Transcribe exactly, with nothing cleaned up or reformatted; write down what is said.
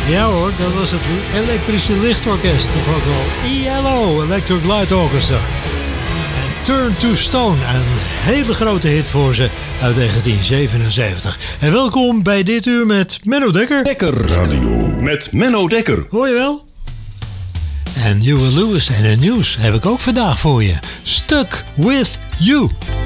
Ja hoor, dat was het elektrische lichtorkest, of ook wel E L O, Electric Light Orchestra. En Turn to Stone, een hele grote hit voor ze uit negentien zevenenzeventig. En welkom bij dit uur met Menno Dekker. Dekker Radio met Menno Dekker. Hoor je wel? En Huey Lewis en het nieuws heb ik ook vandaag voor je. Stuck with You.